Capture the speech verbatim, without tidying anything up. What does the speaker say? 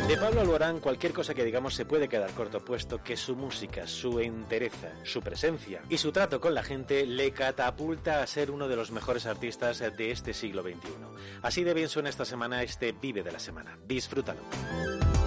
De Pablo Alborán cualquier cosa que digamos se puede quedar corto, puesto que su música, su entereza, su presencia y su trato con la gente le catapulta a ser uno de los mejores artistas de este siglo veintiuno. Así de bien suena esta semana este Vive de la Semana. Disfrútalo.